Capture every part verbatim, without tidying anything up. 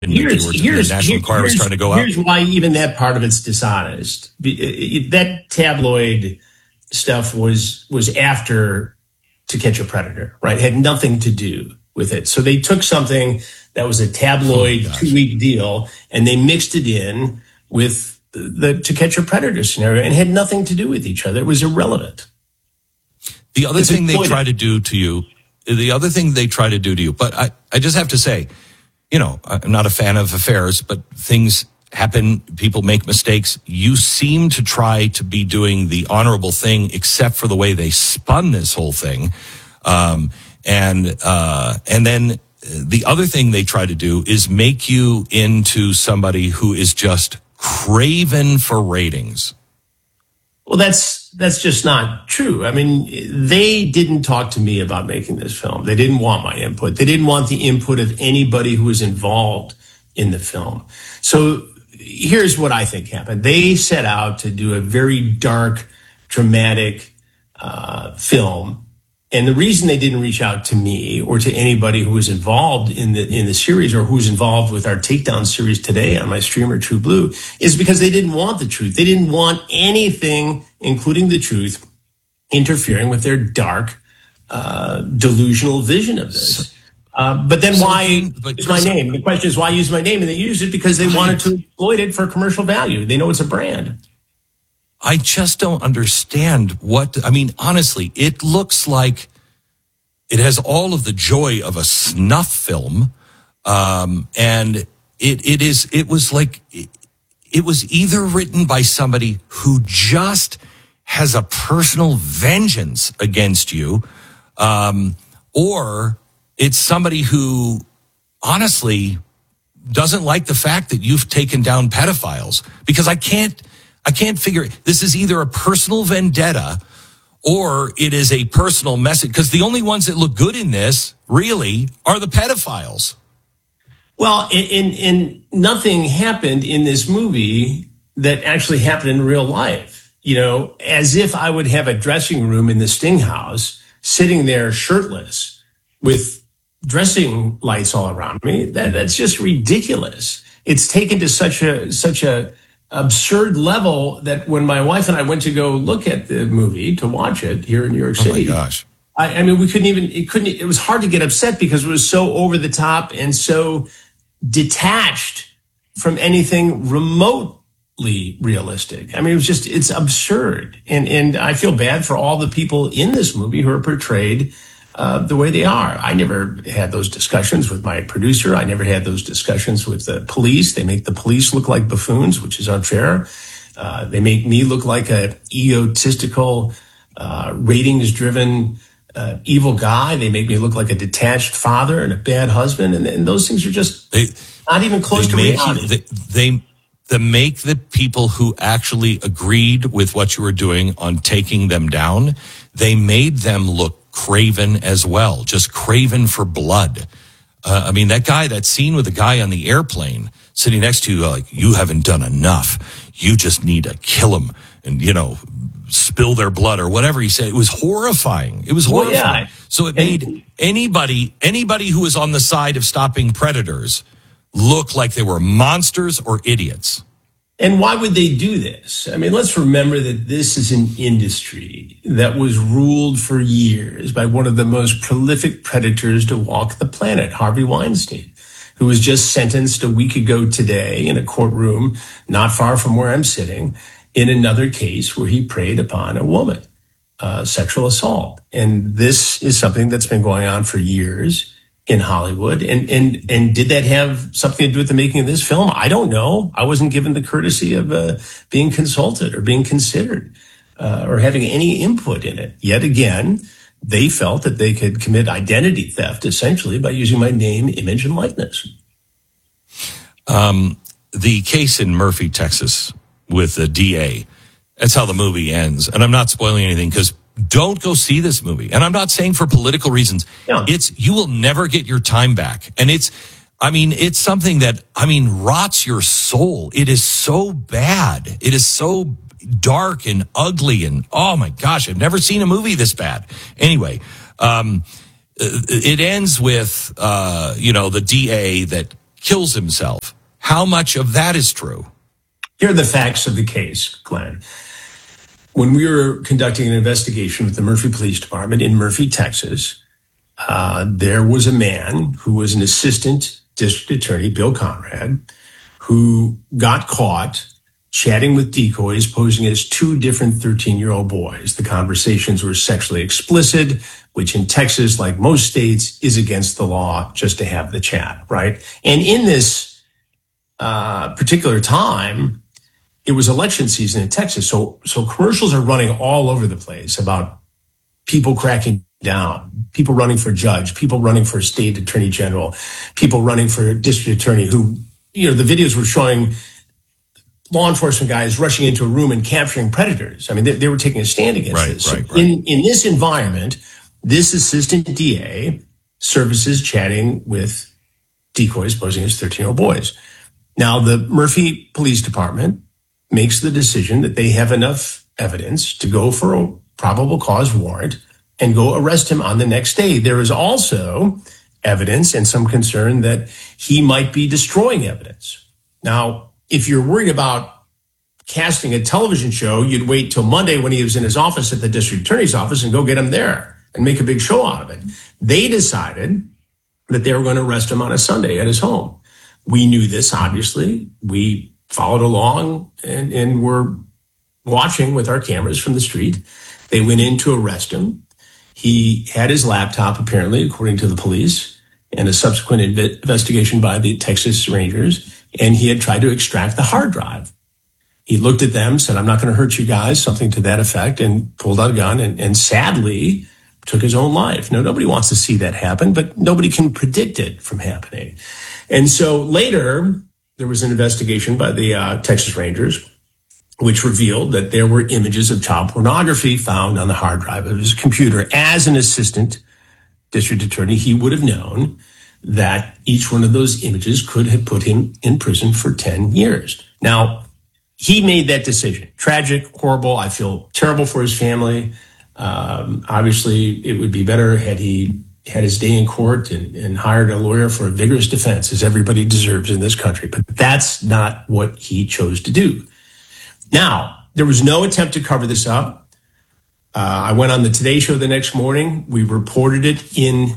if you Here's, were to, here's, the National here- Enquirer was here's- trying to go out. Here's why even that part of it's dishonest. Be- it- it- That tabloid stuff was was after To Catch a Predator, right? It had nothing to do with it. So they took something that was a tabloid Oh, two-week deal and they mixed it in with the To Catch a Predator scenario and had nothing to do with each other. It was irrelevant. The other It's thing they exploited. try to do to you, the other thing they try to do to you, but I, I just have to say, you know, I'm not a fan of affairs, but things happen, people make mistakes. You seem to try to be doing the honorable thing, except for the way they spun this whole thing. Um, and, uh, and then the other thing they try to do is make you into somebody who is just craven for ratings. Well, that's that's just not true. I mean, they didn't talk to me about making this film. They didn't want my input. They didn't want the input of anybody who was involved in the film. So here's what I think happened. They set out to do a very dark, dramatic uh, film. And the reason they didn't reach out to me or to anybody who was involved in the in the series or who's involved with our Takedown series today on my streamer True Blue is because they didn't want the truth. They didn't want anything, including the truth, interfering with their dark, uh, delusional vision of this. Uh, but then So, why but use my Chris- name? The question is why use my name? And they used it because they wanted to exploit it for commercial value. They know it's a brand. I just don't understand what, I mean, honestly, it looks like it has all of the joy of a snuff film. Um, and it, it is, it was like, it, it was either written by somebody who just has a personal vengeance against you, um, or it's somebody who honestly doesn't like the fact that you've taken down pedophiles, because I can't, I can't figure it. This is either a personal vendetta or it is a personal message, because the only ones that look good in this really are the pedophiles. Well, and, and nothing happened in this movie that actually happened in real life. You know, as if I would have a dressing room in the Sting house, sitting there shirtless with dressing lights all around me. That, that's just ridiculous. It's taken to such a such a absurd level that when my wife and I went to go look at the movie to watch it here in New York Oh my City, gosh. I, I mean, we couldn't even, it couldn't, it was hard to get upset because it was so over the top and so detached from anything remotely realistic. I mean, it was just, it's absurd. And, and I feel bad for all the people in this movie who are portrayed uh, the way they are. I never had those discussions with my producer. I never had those discussions with the police. They make the police look like buffoons, which is unfair. Uh, they make me look like a egotistical, uh, ratings-driven, uh, evil guy. They make me look like a detached father and a bad husband. And, and those things are just They, not even close they to make reality. you, they, they, they make the people who actually agreed with what you were doing on taking them down, they made them look craven as well, just craven for blood. Uh, I mean, that guy, that scene with the guy on the airplane sitting next to you, like, you haven't done enough. You just need to kill him and, you know, spill their blood or whatever he said. It was horrifying. It was Well, horrifying. yeah. So it And- made anybody, anybody who was on the side of stopping predators look like they were monsters or idiots. And why would they do this? I mean, let's remember that this is an industry that was ruled for years by one of the most prolific predators to walk the planet, Harvey Weinstein, who was just sentenced a week ago today in a courtroom not far from where I'm sitting in another case where he preyed upon a woman, uh, sexual assault. And this is something that's been going on for years in Hollywood. And, and, and did that have something to do with the making of this film? I don't know. I wasn't given the courtesy of uh, being consulted or being considered uh, or having any input in it. Yet again, they felt that they could commit identity theft essentially by using my name, image, and likeness. Um, the case in Murphy, Texas with the D A, that's how the movie ends. And I'm not spoiling anything because don't go see this movie. And I'm not saying for political reasons. Yeah. It's, you will never get your time back. And it's, I mean, it's something that, I mean, rots your soul. It is so bad. It is so dark and ugly. And oh my gosh, I've never seen a movie this bad. Anyway, um, it ends with, uh, you know, the D A that kills himself. How much of that is true? Here are the facts of the case, Glenn. When we were conducting an investigation with the Murphy Police Department in Murphy, Texas, uh, there was a man who was an assistant district attorney, Bill Conrad, who got caught chatting with decoys posing as two different thirteen-year-old boys. The conversations were sexually explicit, which in Texas, like most states, is against the law just to have the chat, right? And in this uh, particular time, it was election season in Texas. So, so commercials are running all over the place about people cracking down, people running for judge, people running for state attorney general, people running for district attorney who, you know, the videos were showing law enforcement guys rushing into a room and capturing predators. I mean, they, they were taking a stand against right, this. Right, right. In, in this environment, this assistant D A services chatting with decoys posing as thirteen-year-old boys. Now, the Murphy Police Department makes the decision that they have enough evidence to go for a probable cause warrant and go arrest him on the next day. There is also evidence and some concern that he might be destroying evidence. Now, if you're worried about casting a television show, you'd wait till Monday when he was in his office at the district attorney's office and go get him there and make a big show out of it. They decided that they were going to arrest him on a Sunday at his home. We knew this, obviously. We followed along and, and were watching with our cameras from the street. They went in to arrest him. He had his laptop, apparently, according to the police, and a subsequent inv- investigation by the Texas Rangers, and he had tried to extract the hard drive. He looked at them, said, "I'm not going to hurt you guys," something to that effect, and pulled out a gun and, and sadly took his own life. Now, nobody wants to see that happen, but nobody can predict it from happening. And so later, there was an investigation by the uh, Texas Rangers, which revealed that there were images of child pornography found on the hard drive of his computer. As an assistant district attorney, he would have known that each one of those images could have put him in prison for ten years. Now, he made that decision. Tragic, horrible. I feel terrible for his family. Um, obviously, it would be better had he had his day in court and, and hired a lawyer for a vigorous defense, as everybody deserves in this country. But that's not what he chose to do. Now, there was no attempt to cover this up. Uh, I went on the Today Show the next morning. We reported it in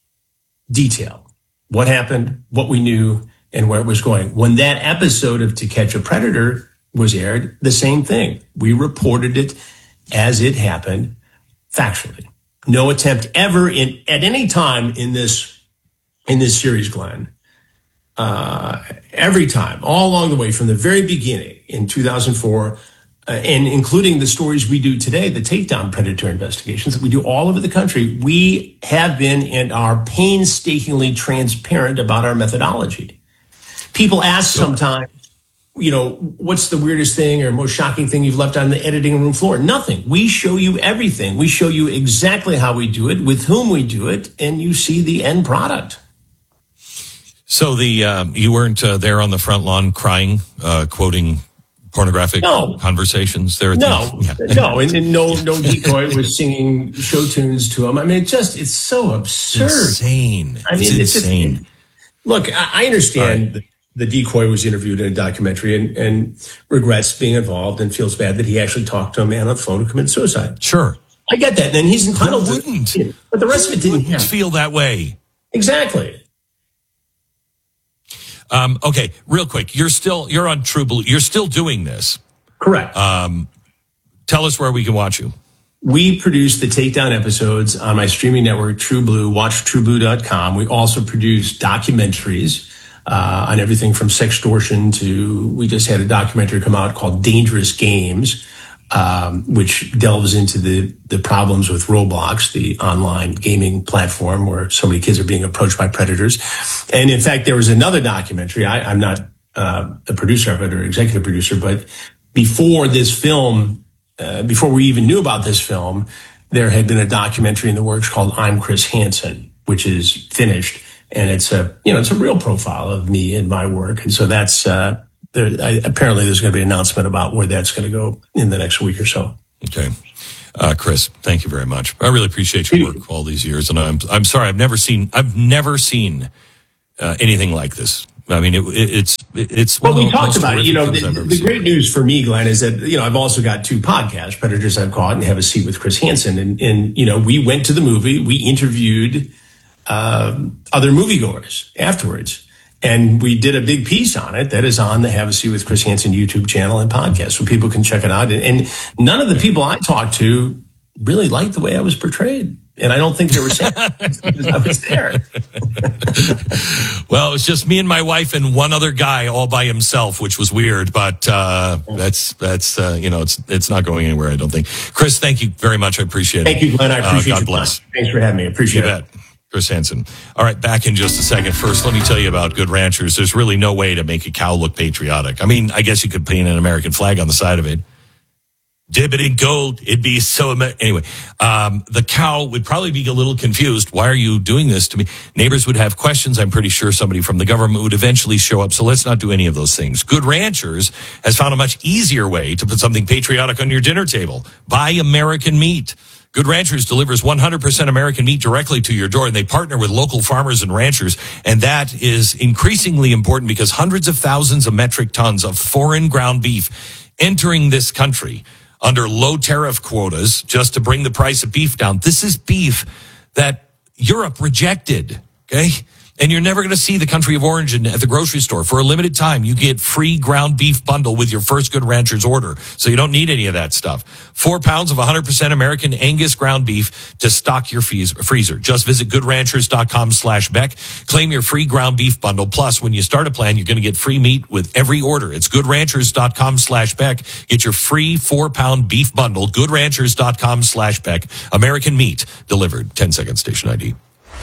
detail. What happened, what we knew, and where it was going. When that episode of To Catch a Predator was aired, the same thing. We reported it as it happened, factually. No attempt ever in at any time in this in this series, Glenn. Uh, every time, all along the way, from the very beginning in two thousand four, uh, and including the stories we do today, the takedown predator investigations that we do all over the country, we have been and are painstakingly transparent about our methodology. People ask sometimes, you know, what's the weirdest thing or most shocking thing you've left on the editing room floor? Nothing. We show you everything. We show you exactly how we do it, with whom we do it, and you see the end product. So the um, you weren't uh, there on the front lawn crying, uh, quoting pornographic no. conversations there? At no, the, yeah. no, and, and no, no decoy was singing show tunes to him. I mean, it just it's so absurd, insane. I mean, it's, it's insane. Just, look, I, I understand right. the, the decoy was interviewed in a documentary and, and regrets being involved and feels bad that he actually talked to a man on the phone who committed suicide. Sure, I get that, and he's entitled Who wouldn't? to. But the rest Who of it didn't wouldn't feel that way. Exactly. Um, okay, real quick. You're still you're on True Blue. You're still doing this. Correct. Um, tell us where we can watch you. We produce the takedown episodes on my streaming network, True Blue, watch true blue dot com. We also produce documentaries uh, on everything from sextortion to, we just had a documentary come out called Dangerous Games, um, which delves into the, the problems with Roblox, the online gaming platform where so many kids are being approached by predators. And in fact, there was another documentary. I, I'm not uh, a producer of it or executive producer, but before this film, uh, before we even knew about this film, there had been a documentary in the works called I'm Chris Hansen, which is finished. And it's a, you know, it's a real profile of me and my work. And so that's, uh, there, I, apparently there's going to be an announcement about where that's going to go in the next week or so. Okay. Uh, Chris, thank you very much. I really appreciate your work all these years. And I'm, I'm sorry, I've never seen, I've never seen uh, anything like this. I mean, it, it, it's it's. Well, one of we the talked most about it. You know, horrific the, things I've ever the seen. great news for me, Glenn, is that, you know, I've also got two podcasts, Predators I've Caught and Have a Seat with Chris Hansen. And, and you know, we went to the movie, we interviewed um, other moviegoers afterwards. And we did a big piece on it that is on the Have a Seat with Chris Hansen YouTube channel and podcast, so people can check it out. And, and none of the people I talked to really liked the way I was portrayed. And I don't think they were saying it because I was there. Well, it's just me and my wife and one other guy all by himself, which was weird. But uh, that's that's uh, you know it's it's not going anywhere. I don't think. Chris, thank you very much. I appreciate Thank it. you, Glenn. I appreciate uh, God your bless. time. Thanks for having me. I appreciate You it. bet. Chris Hansen. All right, back in just a second. First, let me tell you about Good Ranchers. There's really no way to make a cow look patriotic. I mean, I guess you could paint an American flag on the side of it. Dip it in gold. It'd be so Amer- anyway. Um, the cow would probably be a little confused. Why are you doing this to me? Neighbors would have questions. I'm pretty sure somebody from the government would eventually show up. So let's not do any of those things. Good Ranchers has found a much easier way to put something patriotic on your dinner table. Buy American meat. Good Ranchers delivers one hundred percent American meat directly to your door, and they partner with local farmers and ranchers. And that is increasingly important because hundreds of thousands of metric tons of foreign ground beef entering this country under low tariff quotas just to bring the price of beef down. This is beef that Europe rejected, okay? And you're never going to see the country of origin at the grocery store. For a limited time, you get free ground beef bundle with your first Good Ranchers order. So you don't need any of that stuff. Four pounds of one hundred percent American Angus ground beef to stock your freezer. Just visit goodranchers.com slash Beck. Claim your free ground beef bundle. Plus, when you start a plan, you're going to get free meat with every order. It's goodranchers.com slash Beck. Get your free four-pound beef bundle. goodranchers.com slash Beck. American meat delivered. ten second station I D.